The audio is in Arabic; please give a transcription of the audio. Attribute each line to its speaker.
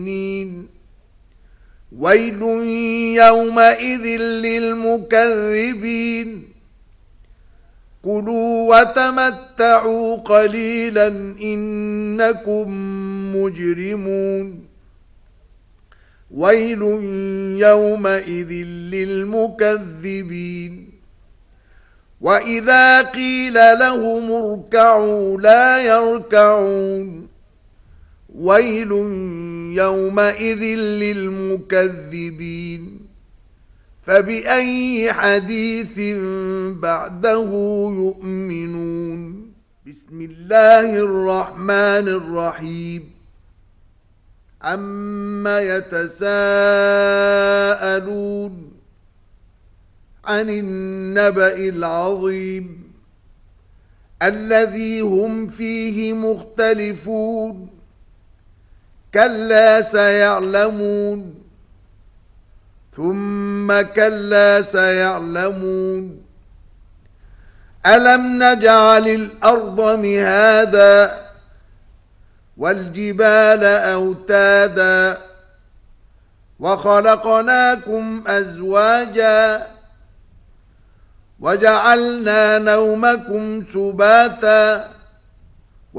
Speaker 1: ويل يومئذ للمكذبين كلوا وتمتعوا قليلا إنكم مجرمون ويل يومئذ للمكذبين وإذا قيل لهم اركعوا لا يركعون ويل يومئذ للمكذبين فبأي حديث بعده يؤمنون بسم الله الرحمن الرحيم عما يتساءلون عن النبأ العظيم الذي هم فيه مختلفون كلا سيعلمون ثم كلا سيعلمون ألم نجعل الأرض مهادا والجبال أوتادا وخلقناكم أزواجا وجعلنا نومكم سباتا